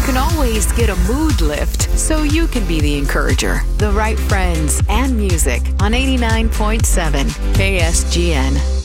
can always get a mood lift so you can be the encourager. The right friends and music on 89.7 KSGN.